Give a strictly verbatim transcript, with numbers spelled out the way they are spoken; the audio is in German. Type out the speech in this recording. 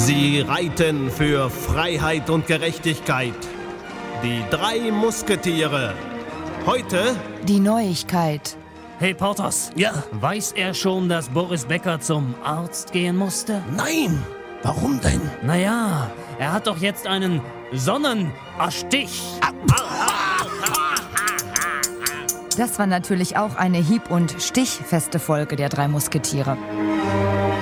Sie reiten für Freiheit und Gerechtigkeit. Die drei Musketiere. Heute die Neuigkeit. Hey Porthos, ja? Weiß er schon, dass Boris Becker zum Arzt gehen musste? Nein! Warum denn? Naja, er hat doch jetzt einen Sonnenstich. Das war natürlich auch eine hieb- und stichfeste Folge der drei Musketiere.